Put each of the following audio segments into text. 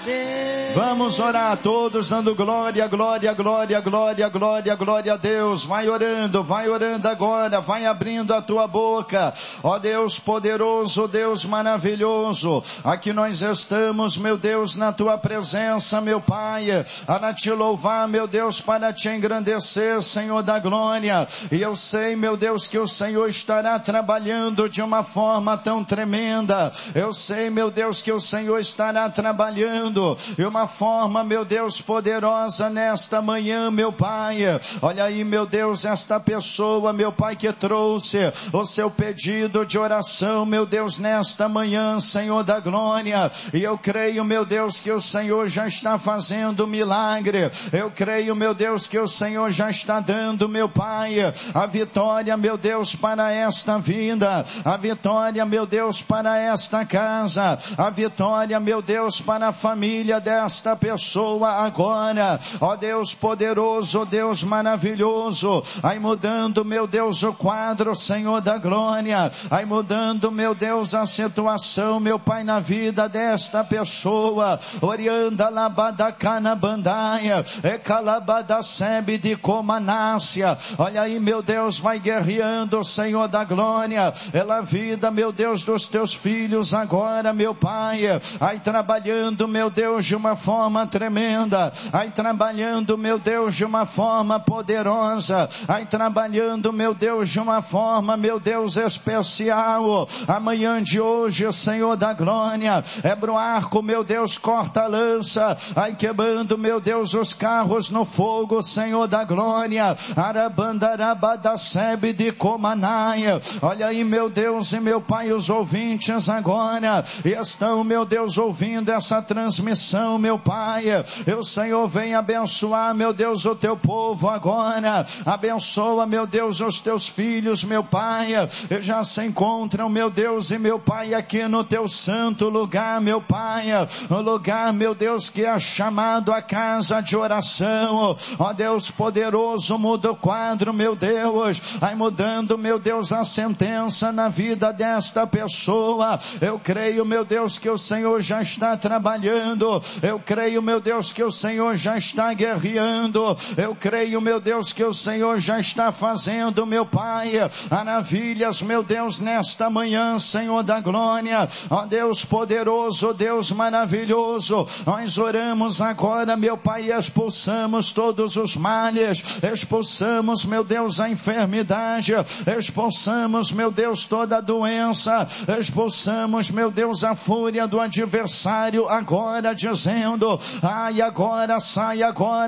Deus. Vamos orar todos dando glória, glória, glória, glória, glória, glória a Deus. Vai orando agora, vai abrindo a tua boca. Ó Deus poderoso, Deus maravilhoso, aqui nós estamos, meu Deus, na tua presença, meu Pai, para te louvar, meu Deus, para te engrandecer, Senhor da glória. E eu sei, meu Deus, que o Senhor estará trabalhando de uma forma tão tremenda. Eu sei, meu Deus, que o Senhor estará trabalhando de uma forma, meu Deus, poderosa nesta manhã, meu Pai. Olha aí, meu Deus, esta pessoa, meu Pai, que trouxe o seu pedido de oração, meu Deus, nesta manhã, Senhor da glória. E eu creio, meu Deus, que o Senhor já está fazendo milagre. Eu creio, meu Deus, que o Senhor já está dando, meu Pai, a vitória, meu Deus, para esta vida, a vitória, meu Deus, para esta casa, a vitória, meu Deus, para a família desta pessoa agora. Ó Deus poderoso, Deus maravilhoso, aí mudando, meu Deus, o quadro, Senhor da glória, aí mudando, meu Deus, a situação, meu Pai, na vida desta pessoa. Orianda labadacana bandaia, ecalabada sebe de comanácia. Olha aí, meu Deus, vai guerreando, Senhor da glória, pela vida, meu Deus, dos teus filhos agora, meu Pai, aí trabalhando, meu Deus, de uma forma tremenda, aí trabalhando, meu Deus, de uma forma poderosa, aí trabalhando, meu Deus, de uma forma, meu Deus, especial. Amanhã de hoje, Senhor da glória, é pro arco, meu Deus, corta a lança, aí quebrando, meu Deus, os carros no fogo, Senhor da glória, arabandarabada sebe de comanaia. Olha aí, meu Deus e meu Pai, os ouvintes agora estão, meu Deus, ouvindo essa transmissão, meu Pai. O Senhor vem abençoar, meu Deus, o teu povo agora. Abençoa, meu Deus, os teus filhos, meu Pai. Eles já se encontram, meu Deus e meu Pai, aqui no teu santo lugar, meu Pai. O lugar, meu Deus, que é chamado a casa de oração. Ó Deus poderoso, muda o quadro, meu Deus. Vai mudando, meu Deus, a sentença na vida desta pessoa. Eu creio, meu Deus, que o Senhor já está trabalhando. Eu creio, meu Deus, que o Senhor já está guerreando. Eu creio, meu Deus, que o Senhor já está fazendo, meu Pai, maravilhas, meu Deus, nesta manhã, Senhor da glória. Ó Deus poderoso, Deus maravilhoso, nós oramos agora, meu Pai, e expulsamos todos os males, expulsamos, meu Deus, a enfermidade, expulsamos, meu Deus, toda a doença, expulsamos, meu Deus, a fúria do adversário agora, dizendo, ai agora, sai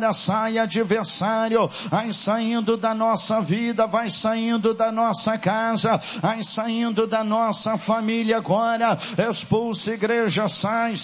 adversário, ai saindo da nossa vida, vai saindo da nossa casa, ai saindo da nossa família agora, expulsa igreja, sai,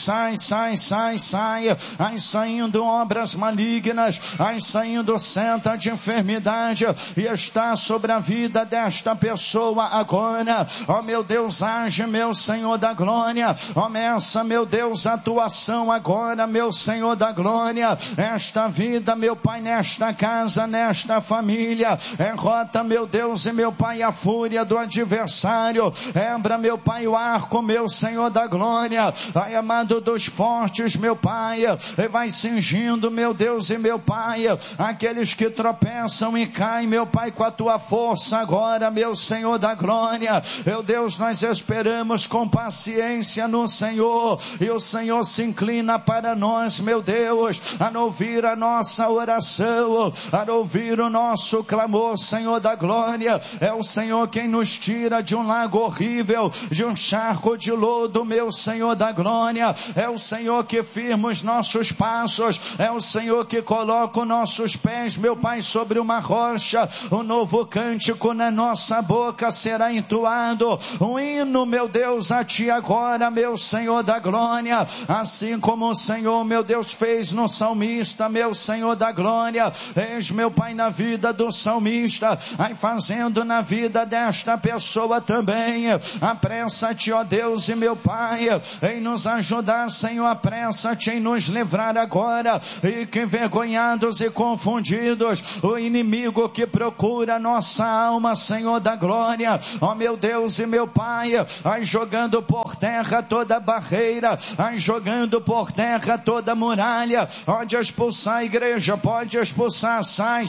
ai saindo obras malignas, ai saindo seta de enfermidade, e está sobre a vida desta pessoa agora. Ó meu Deus, age, meu Senhor da glória, começa, meu Deus, a atuação agora, meu Senhor da glória, esta vida, meu Pai, nesta casa, nesta família, derrota, meu Deus e meu Pai, a fúria do adversário, quebra, meu Pai, o arco, meu Senhor da glória, vai amado dos fortes, meu Pai, e vai cingindo, meu Deus e meu Pai, aqueles que tropeçam e caem, meu Pai, com a tua força agora, meu Senhor da glória. Meu Deus, nós esperamos com paciência no Senhor, e o Senhor se inclina para nós, meu Deus, a ouvir a nossa oração, a ouvir o nosso clamor, Senhor da glória. É o Senhor quem nos tira de um lago horrível, de um charco de lodo, meu Senhor da glória. É o Senhor que firma os nossos passos, é o Senhor que coloca os nossos pés, meu Pai, sobre uma rocha. Um novo cântico na nossa boca será entoado, um hino, meu Deus, a Ti agora, meu Senhor da glória, assim como o Senhor, meu Deus, fez no salmista, meu Senhor da glória. Eis, meu Pai, na vida do salmista, vai fazendo na vida desta pessoa também. Apressa-te, ó Deus e meu Pai, em nos ajudar, Senhor, apressa-te em nos livrar agora, e que envergonhados e confundidos, o inimigo que procura nossa alma, Senhor da glória, ó meu Deus e meu Pai, vai jogando por terra toda barreira, vai jogando por terra arranca toda muralha, pode expulsar a igreja, pode expulsar, sai.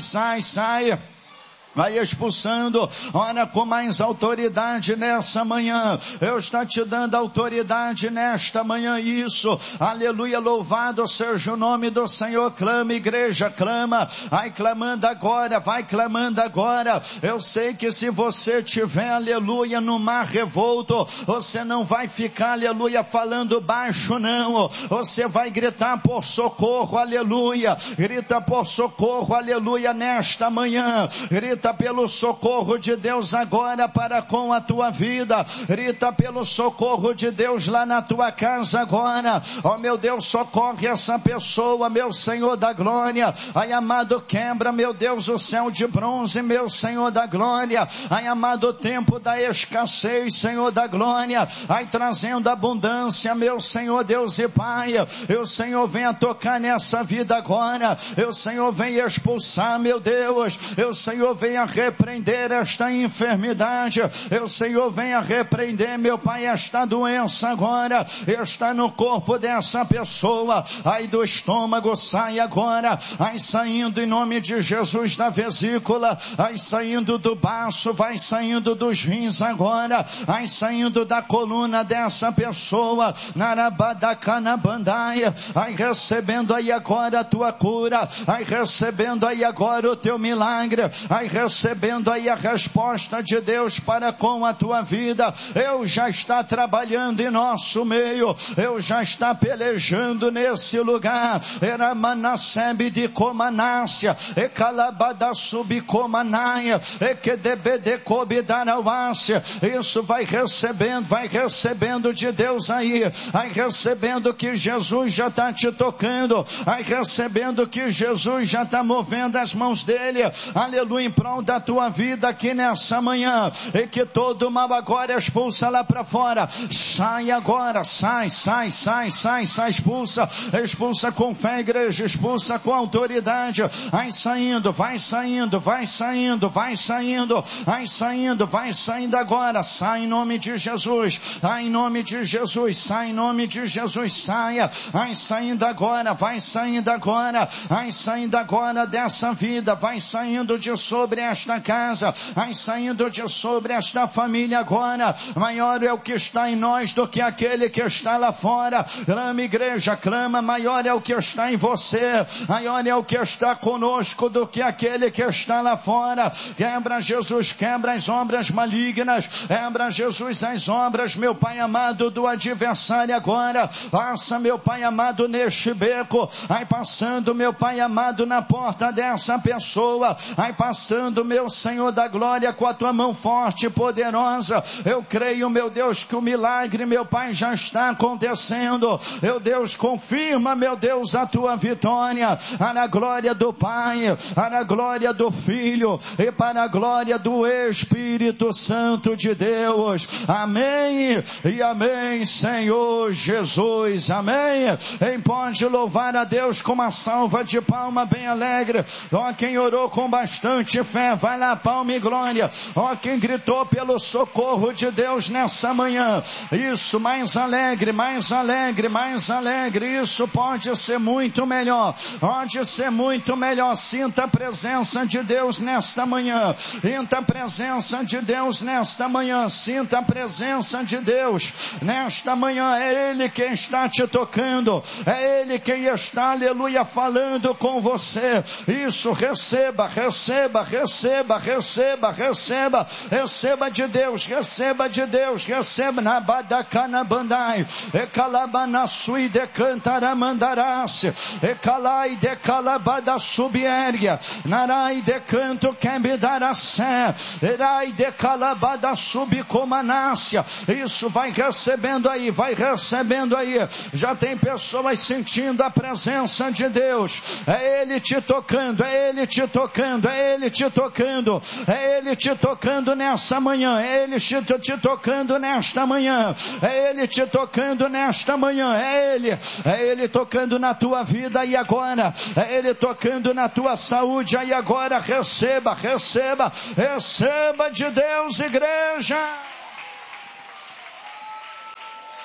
Vai expulsando, ora com mais autoridade nessa manhã. Eu estou te dando autoridade nesta manhã, isso, aleluia, louvado seja o nome do Senhor. Clama, igreja, clama, vai clamando agora, vai clamando agora. Eu sei que se você tiver, aleluia, no mar revolto, você não vai ficar, aleluia, falando baixo, não. Você vai gritar por socorro, aleluia, grita por socorro, aleluia, nesta manhã, grita pelo socorro de Deus agora para com a tua vida, grita pelo socorro de Deus lá na tua casa agora. Oh meu Deus, socorre essa pessoa, meu Senhor da glória. Ai amado, quebra, meu Deus, o céu de bronze, meu Senhor da glória. Ai amado, o tempo da escassez, Senhor da glória, ai trazendo abundância, meu Senhor Deus e Pai. O Senhor venha tocar nessa vida agora, o Senhor venha expulsar, meu Deus, o Senhor venha repreender esta enfermidade, o Senhor venha repreender, meu Pai, esta doença agora, está no corpo dessa pessoa, ai do estômago, sai agora, ai saindo em nome de Jesus da vesícula, ai saindo do baço, vai saindo dos rins agora, ai saindo da coluna dessa pessoa, narabadacanabandai, ai recebendo aí agora a tua cura, ai recebendo aí agora o teu milagre, ai recebendo aí a resposta de Deus para com a tua vida. Eu já está trabalhando em nosso meio, eu já está pelejando nesse lugar. Era Manassebe de Comanácia, e Calabada Subcomanaia, e que debede cobidarauácia. Isso vai recebendo de Deus aí, vai recebendo que Jesus já está te tocando, vai recebendo que Jesus já está movendo as mãos dele, aleluia, em prol da tua vida aqui nessa manhã, e que todo mal agora expulsa lá para fora, sai agora, sai, expulsa com fé, igreja, expulsa com autoridade, vai saindo agora, sai em nome de Jesus, sai em nome de Jesus, sai em nome de Jesus, saia, vai saindo agora, vai saindo agora dessa vida, vai saindo de sobre esta casa, vai saindo de sobre esta família agora. Maior é o que está em nós do que aquele que está lá fora. Clama, igreja, clama, maior é o que está em você, maior é o que está conosco do que aquele que está lá fora. Quebra, Jesus, quebra as obras malignas, quebra, Jesus, as obras, meu Pai amado, do adversário agora. Passa, meu Pai amado, neste beco, vai passando, meu Pai amado, na porta dessa pessoa, vai passando, meu Senhor da glória, com a tua mão forte e poderosa. Eu creio, meu Deus, que o milagre, meu Pai, já está acontecendo. Meu Deus, confirma, meu Deus, a tua vitória, para a glória do Pai, para a glória do Filho e para a glória do Espírito Santo de Deus. Amém e amém, Senhor Jesus, amém. Quem pode louvar a Deus com uma salva de palma bem alegre? Ó, quem orou com bastante fé, vai lá, palma e glória. Ó, quem gritou pelo socorro de Deus nessa manhã, isso, mais alegre, isso pode ser muito melhor, sinta a presença de Deus nesta manhã, sinta a presença de Deus nesta manhã, sinta a presença de Deus nesta manhã. É Ele quem está te tocando, é Ele quem está, aleluia, falando com você. Isso, receba de Deus, receba na badacana bandai, e calabana sui de cantaramandarás, e calai de calabada subérgia, narai de canto quebidaracé, erai de calabada subcomanácia. Isso, vai recebendo aí, já tem pessoas sentindo a presença de Deus, é Ele te tocando, é Ele te tocando nessa manhã, é Ele te tocando nesta manhã, é Ele te tocando nesta manhã, é Ele tocando na tua vida e agora, é Ele tocando na tua saúde aí agora. Receba de Deus, igreja.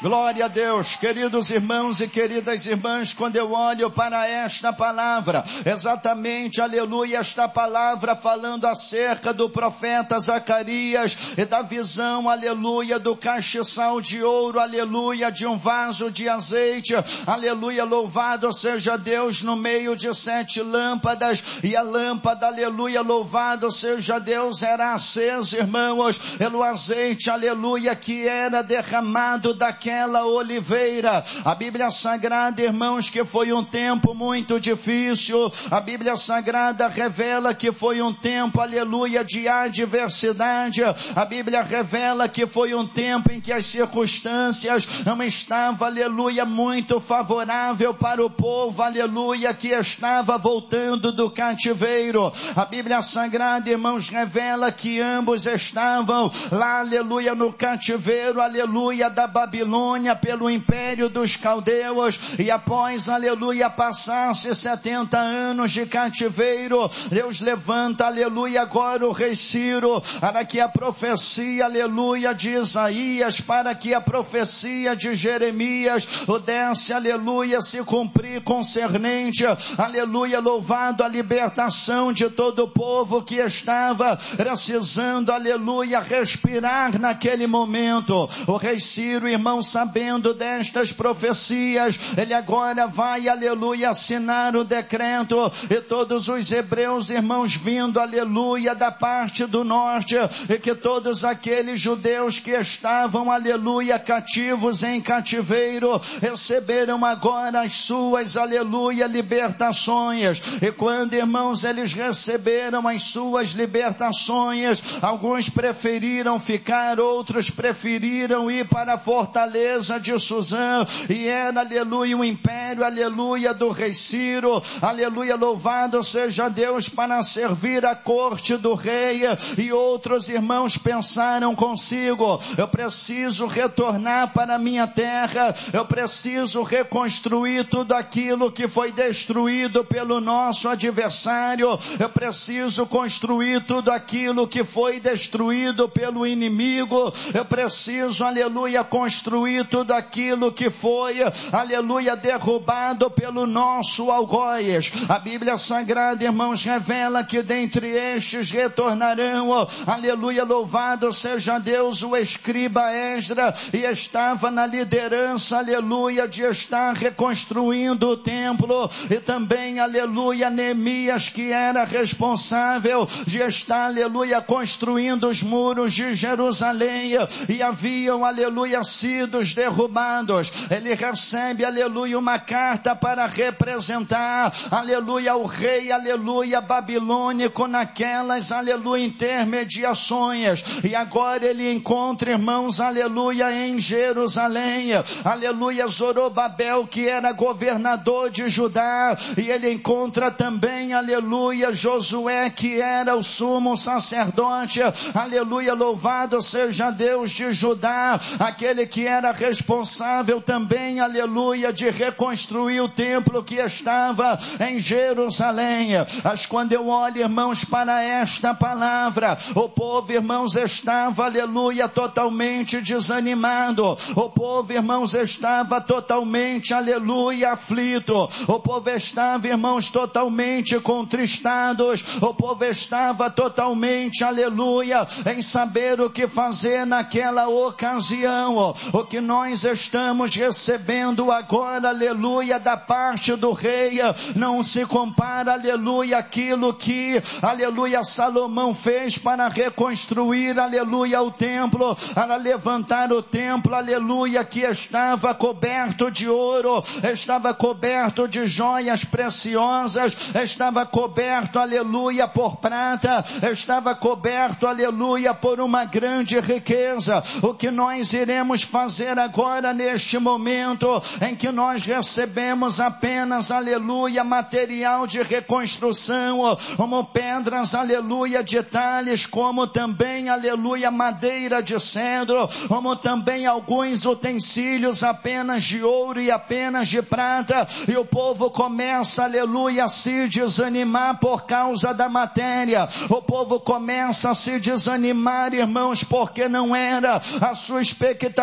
Glória a Deus, queridos irmãos e queridas irmãs, quando eu olho para esta palavra, exatamente, aleluia, esta palavra falando acerca do profeta Zacarias e da visão, aleluia, do castiçal de ouro, aleluia, de um vaso de azeite, aleluia, louvado seja Deus, no meio de 7 lâmpadas, e a lâmpada, aleluia, louvado seja Deus, era acesa, irmãos, pelo azeite, aleluia, que era derramado daquela oliveira. A Bíblia Sagrada, irmãos, que foi um tempo muito difícil. A Bíblia Sagrada revela que foi um tempo, aleluia, de adversidade. A Bíblia revela que foi um tempo em que as circunstâncias não estavam, aleluia, muito favorável para o povo, aleluia, que estava voltando do cativeiro. A Bíblia Sagrada, irmãos, revela que ambos estavam lá, aleluia, no cativeiro, aleluia, da Babilônia, pelo império dos caldeus, e após, aleluia, passar-se 70 anos de cativeiro, Deus levanta, aleluia, agora o rei Ciro, para que a profecia, aleluia, de Isaías, para que a profecia de Jeremias pudesse, aleluia, se cumprir concernente, aleluia, louvado a libertação de todo o povo que estava precisando, aleluia, respirar naquele momento. O rei Ciro, irmão, sabendo destas profecias, ele agora vai, aleluia, assinar o decreto, e todos os hebreus, irmãos, vindo, aleluia, da parte do norte, e que todos aqueles judeus que estavam, aleluia, cativos em cativeiro, receberam agora as suas, aleluia, libertações. E quando, irmãos, eles receberam as suas libertações, alguns preferiram ficar, outros preferiram ir para a fortaleza de Suzã, e era, aleluia, o império, aleluia, do rei Ciro, aleluia, louvado seja Deus, para servir a corte do rei. E outros, irmãos, pensaram consigo: eu preciso retornar para a minha terra, eu preciso reconstruir tudo aquilo que foi destruído pelo nosso adversário, eu preciso construir tudo aquilo que foi destruído pelo inimigo, eu preciso, aleluia, construir tudo aquilo que foi, aleluia, derrubado pelo nosso algoz. A Bíblia Sagrada, irmãos, revela que dentre estes retornarão, aleluia, louvado seja Deus, o escriba Esdra, e estava na liderança, aleluia, de estar reconstruindo o templo, e também, aleluia, Neemias, que era responsável de estar, aleluia, construindo os muros de Jerusalém, e haviam, aleluia, sido derrubados. Ele recebe, aleluia, uma carta para representar, aleluia, o rei, aleluia, babilônico naquelas, aleluia, intermediações. E agora ele encontra, irmãos, aleluia, em Jerusalém, aleluia, Zorobabel, que era governador de Judá, e ele encontra também, aleluia, Josué, que era o sumo sacerdote, aleluia, louvado seja Deus, de Judá, aquele que era responsável também, aleluia, de reconstruir o templo que estava em Jerusalém. Mas quando eu olho, irmãos, para esta palavra, o povo, irmãos, estava, aleluia, totalmente desanimado, o povo, irmãos, estava totalmente, aleluia, aflito, o povo estava, irmãos, totalmente contristados, o povo estava totalmente, aleluia, em saber o que fazer naquela ocasião. O que nós estamos recebendo agora, aleluia, da parte do rei, não se compara, aleluia, aquilo que, aleluia, Salomão fez para reconstruir, aleluia, o templo, para levantar o templo, aleluia, que estava coberto de ouro, estava coberto de joias preciosas, estava coberto, aleluia, por prata, estava coberto, aleluia, por uma grande riqueza. O que nós iremos fazer agora neste momento em que nós recebemos apenas, aleluia, material de reconstrução, como pedras, aleluia, de talhes, como também, aleluia, madeira de cedro, como também alguns utensílios apenas de ouro e apenas de prata, e o povo começa, aleluia, a se desanimar por causa da matéria. O povo começa a se desanimar, irmãos, porque não era a sua expectativa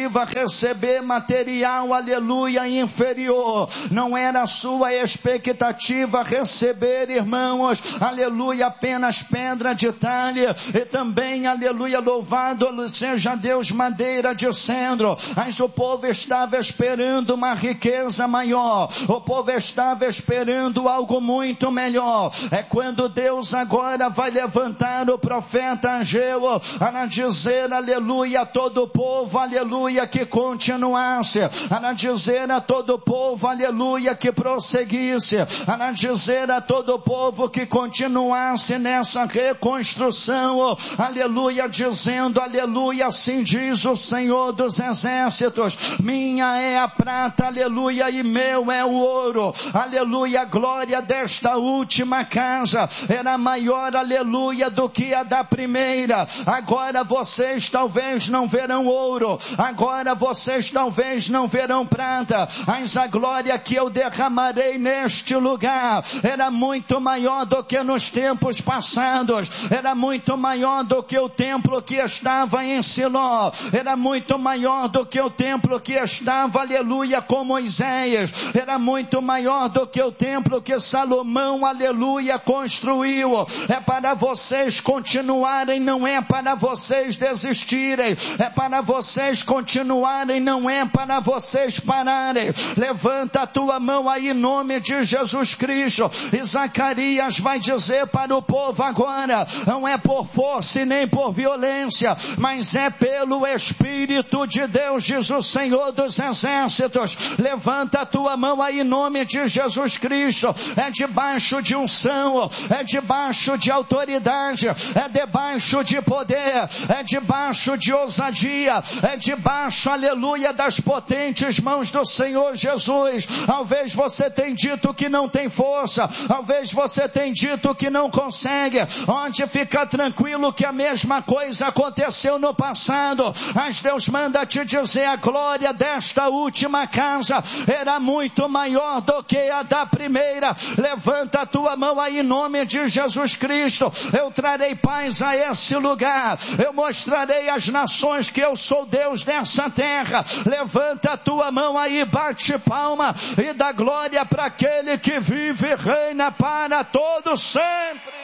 expectativa receber material, aleluia, inferior. Não era a sua expectativa receber, irmãos, aleluia, apenas pedra de talha, e também, aleluia, louvado seja Deus, madeira de cedro. Mas o povo estava esperando uma riqueza maior, o povo estava esperando algo muito melhor. É quando Deus agora vai levantar o profeta Ageu, a dizer, aleluia, a todo o povo, aleluia, que continuasse, a dizer a todo o povo, aleluia, que prosseguisse, a dizer a todo o povo que continuasse nessa reconstrução, aleluia, dizendo, aleluia, assim diz o Senhor dos Exércitos, minha é a prata, aleluia, e meu é o ouro, aleluia, a glória desta última casa era maior, aleluia, do que a da primeira. Agora vocês talvez não verão ouro, agora vocês talvez não verão prata, mas a glória que eu derramarei neste lugar era muito maior do que nos tempos passados, era muito maior do que o templo que estava em Siló, era muito maior do que o templo que estava, aleluia, com Moisés, era muito maior do que o templo que Salomão, aleluia, construiu. É para vocês continuarem, não é para vocês desistirem, é para vocês continuarem, não é para vocês pararem. Levanta a tua mão aí em nome de Jesus Cristo. E Zacarias vai dizer para o povo agora, não é por força e nem por violência, mas é pelo Espírito de Deus, diz o Senhor dos Exércitos. Levanta a tua mão aí em nome de Jesus Cristo. É debaixo de unção, é debaixo de autoridade, é debaixo de poder, é debaixo de ousadia, é debaixo, aleluia, das potentes mãos do Senhor Jesus. Talvez você tenha dito que não tem força, talvez você tenha dito que não consegue. Onde fica tranquilo que a mesma coisa aconteceu no passado, mas Deus manda te dizer, a glória desta última casa era muito maior do que a da primeira. Levanta a tua mão aí em nome de Jesus Cristo. Eu trarei paz a esse lugar, eu mostrarei às nações que eu sou Deus dessa terra. Levanta a tua mão aí, bate palma e dá glória para aquele que vive e reina para todo sempre.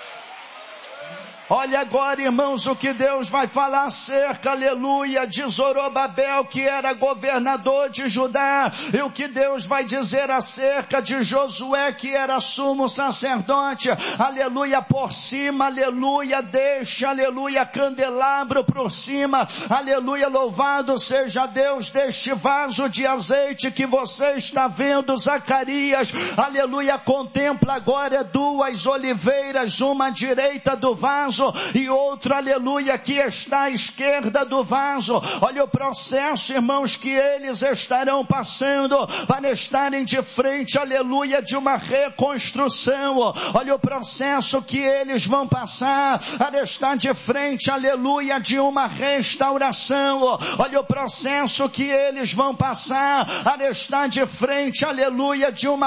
Olha agora, irmãos, o que Deus vai falar acerca, aleluia, de Zorobabel, que era governador de Judá, e o que Deus vai dizer acerca de Josué, que era sumo sacerdote, aleluia, por cima, aleluia, deixa, aleluia, candelabro por cima, aleluia, louvado seja Deus deste vaso de azeite que você está vendo, Zacarias, aleluia, contempla agora duas oliveiras, uma à direita do vaso, e outro, aleluia, que está à esquerda do vaso. Olha o processo, irmãos, que eles estarão passando para estarem de frente, aleluia, de uma reconstrução. Olha o processo que eles vão passar para estar de frente, aleluia, de uma restauração. Olha o processo que eles vão passar para estar de frente, aleluia, de uma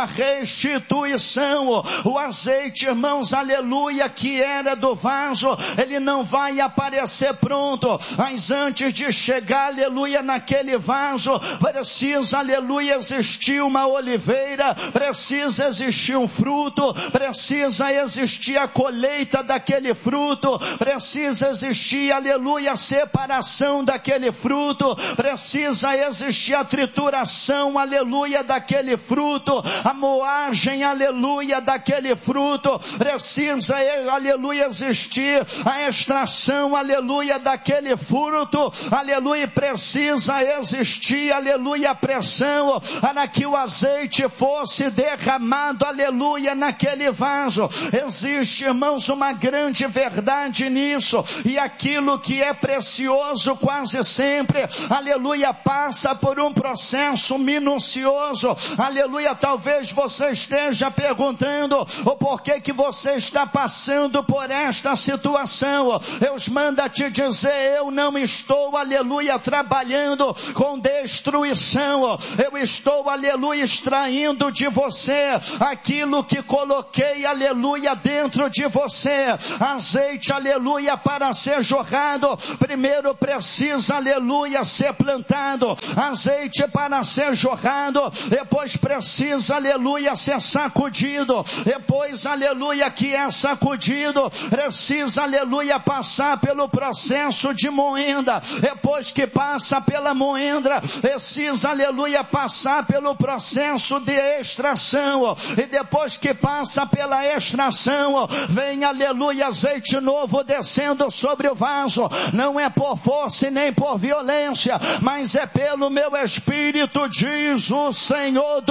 restituição. O azeite, irmãos, aleluia, que era do vaso, ele não vai aparecer pronto, mas antes de chegar, aleluia, naquele vaso, precisa, aleluia, existir uma oliveira, precisa existir um fruto, precisa existir a colheita daquele fruto, precisa existir, aleluia, a separação daquele fruto, precisa existir a trituração, aleluia, daquele fruto, a moagem, aleluia, daquele fruto, precisa, aleluia, existir a extração, aleluia, daquele fruto, aleluia, precisa existir, aleluia, a pressão para que o azeite fosse derramado, aleluia, naquele vaso. Existe, irmãos, uma grande verdade nisso, e aquilo que é precioso quase sempre, aleluia, passa por um processo minucioso, aleluia. Talvez você esteja perguntando o porquê que você está passando por esta situação, situação, Deus manda te dizer, eu não estou, aleluia, trabalhando com destruição, eu estou, aleluia, extraindo de você aquilo que coloquei, aleluia, dentro de você. Azeite, aleluia, para ser jorrado, primeiro precisa, aleluia, ser plantado. Azeite para ser jorrado, depois precisa, aleluia, ser sacudido. Depois, aleluia, que é sacudido, precisa, aleluia, passar pelo processo de moenda. Depois que passa pela moenda, precisa, aleluia, passar pelo processo de extração. E depois que passa pela extração, vem, aleluia, azeite novo descendo sobre o vaso. Não é por força e nem por violência, mas é pelo meu Espírito, diz o Senhor